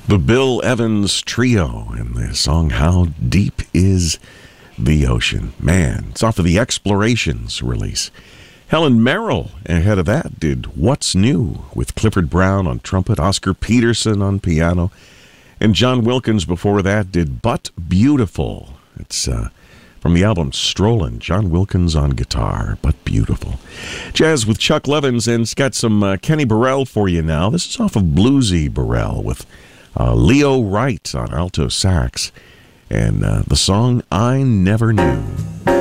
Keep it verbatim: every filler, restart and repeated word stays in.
The Bill Evans Trio and the song How Deep Is the Ocean. Man, it's off of the Explorations release. Helen Merrill, ahead of that, did What's New with Clifford Brown on trumpet, Oscar Peterson on piano, and John Wilkins before that did But Beautiful. It's uh, from the album Strollin', John Wilkins on guitar, But Beautiful. Jazz with Chuck Levins, and it's got some uh, Kenny Burrell for you now. This is off of Bluesy Burrell with uh, Leo Wright on alto sax, and uh, the song I Never Knew.